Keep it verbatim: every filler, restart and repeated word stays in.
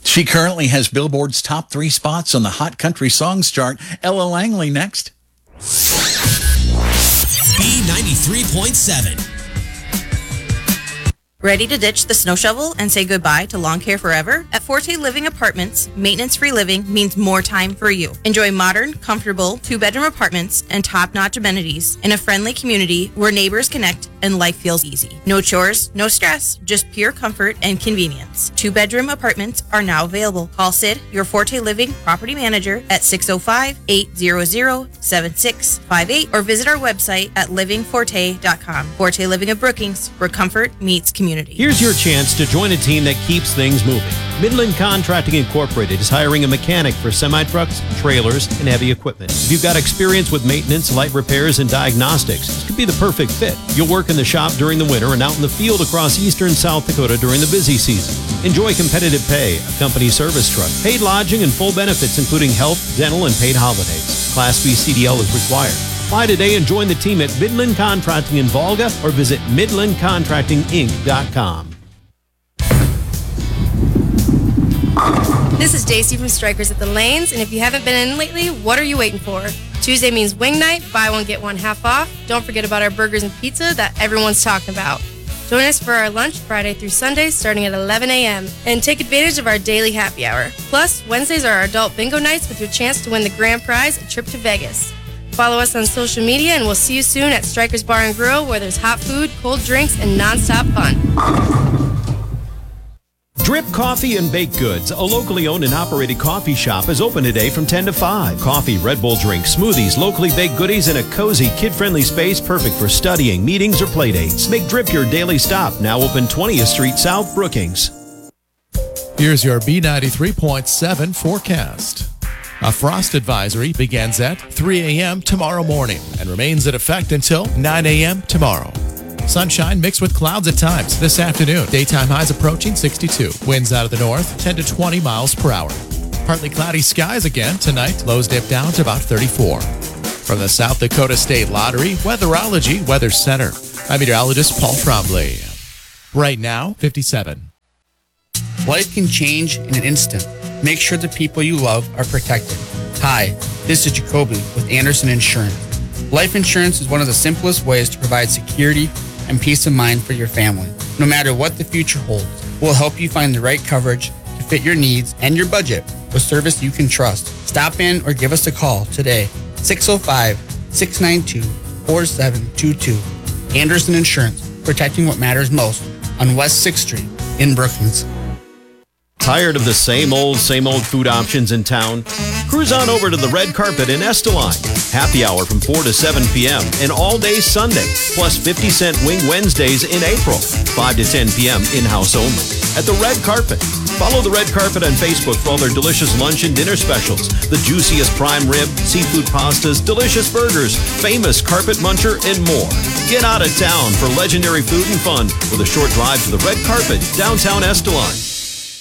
She currently has Billboard's top three spots on the Hot Country Songs chart. Ella Langley next. B ninety-three point seven. Ready to ditch the snow shovel and say goodbye to lawn care forever? At Forte Living Apartments, maintenance-free living means more time for you. Enjoy modern, comfortable, two-bedroom apartments and top-notch amenities in a friendly community where neighbors connect and life feels easy. No chores, no stress, just pure comfort and convenience. Two-bedroom apartments are now available. Call Sid, your Forte Living property manager, at six oh five, eight hundred, seven six five eight or visit our website at living forte dot com. Forte Living of Brookings, where comfort meets community. Here's your chance to join a team that keeps things moving. Midland Contracting Incorporated is hiring a mechanic for semi-trucks, trailers, and heavy equipment. If you've got experience with maintenance, light repairs, and diagnostics, this could be the perfect fit. You'll work in the shop during the winter and out in the field across eastern South Dakota during the busy season. Enjoy competitive pay, a company service truck, paid lodging, and full benefits including health, dental, and paid holidays. Class B C D L is required. Apply today and join the team at Midland Contracting in Volga or visit midland contracting inc dot com. This is Daisy from Strikers at the Lanes, and if you haven't been in lately, what are you waiting for? Tuesday means wing night, buy one, get one half off. Don't forget about our burgers and pizza that everyone's talking about. Join us for our lunch Friday through Sunday starting at eleven a.m. and take advantage of our daily happy hour. Plus, Wednesdays are our adult bingo nights with your chance to win the grand prize, a trip to Vegas. Follow us on social media, and we'll see you soon at Strikers Bar and Grill, where there's hot food, cold drinks, and nonstop fun. Drip Coffee and Baked Goods, a locally owned and operated coffee shop, is open today from ten to five. Coffee, Red Bull drinks, smoothies, locally baked goodies, and a cozy, kid-friendly space perfect for studying, meetings, or playdates. Make Drip your daily stop. Now open twentieth Street South, Brookings. Here's your B ninety-three point seven forecast. A frost advisory begins at three a.m. tomorrow morning and remains in effect until nine a.m. tomorrow. Sunshine mixed with clouds at times this afternoon. Daytime highs approaching sixty-two. Winds out of the north, ten to twenty miles per hour. Partly cloudy skies again tonight. Lows dip down to about thirty-four. From the South Dakota State Lottery Weatherology Weather Center, I'm meteorologist Paul Trombley. Right now, fifty-seven. Life can change in an instant. Make sure the people you love are protected. Hi, this is Jacoby with Anderson Insurance. Life insurance is one of the simplest ways to provide security and peace of mind for your family. No matter what the future holds, we'll help you find the right coverage to fit your needs and your budget with service you can trust. Stop in or give us a call today, six oh five, six nine two, four seven two two. Anderson Insurance, protecting what matters most on West sixth Street in Brookings. Tired of the same old, same old food options in town? Cruise on over to the Red Carpet in Esteline. Happy hour from four to seven p.m. and all day Sunday, plus fifty cent wing Wednesdays in April, five to ten p.m. in-house only. At the Red Carpet. Follow the Red Carpet on Facebook for all their delicious lunch and dinner specials. The juiciest prime rib, seafood pastas, delicious burgers, famous carpet muncher, and more. Get out of town for legendary food and fun with a short drive to the Red Carpet, downtown Esteline.